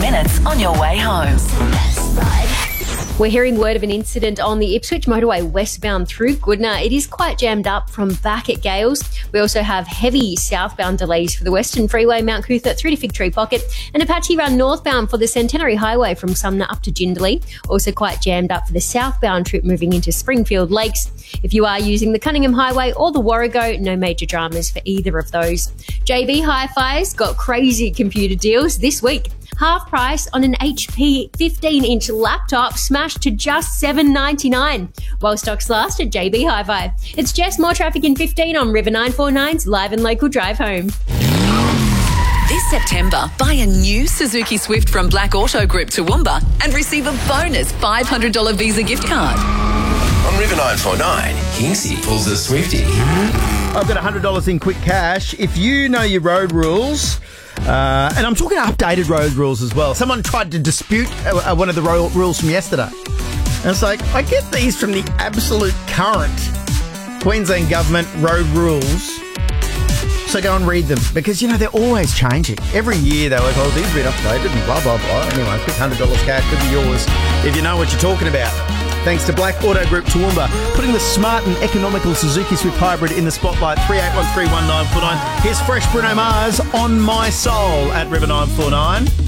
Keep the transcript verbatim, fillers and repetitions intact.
minutes on your way home. We're hearing word of an incident on the Ipswich motorway westbound through Goodna. It is quite jammed up from back at Gales. We also have heavy southbound delays for the Western Freeway, Mount Cootha through to Fig Tree Pocket, and Apache Run northbound for the Centenary Highway from Sumner up to Jindalee. Also quite jammed up for the southbound trip moving into Springfield Lakes. If you are using the Cunningham Highway or the Warrego, no major dramas for either of those. J B Hi-Fi's got crazy computer deals this week. Half price on an H P fifteen inch laptop smashed to just seven dollars ninety-nine. While stocks last at J B Hi-Fi. It's Jess, more traffic in fifteen on River nine forty-nine's Live and Local Drive Home. This September, buy a new Suzuki Swift from Black Auto Group Toowoomba and receive a bonus five hundred dollars Visa gift card. On River nine forty-nine, Kingsey pulls a Swifty. I've got one hundred dollars in quick cash. If you know your road rules, uh, and I'm talking updated road rules as well. Someone tried to dispute uh, one of the ro- rules from yesterday. And it's like, I get these from the absolute current Queensland Government road rules. So go and read them because, you know, they're always changing. Every year they're like, oh, these have been updated and blah, blah, blah. Anyway, quick one hundred dollars cash could be yours if you know what you're talking about. Thanks to Black Auto Group Toowoomba, putting the smart and economical Suzuki Swift Hybrid in the spotlight. three eight one three one nine four nine. Here's fresh Bruno Mars, On My Soul at River nine four nine.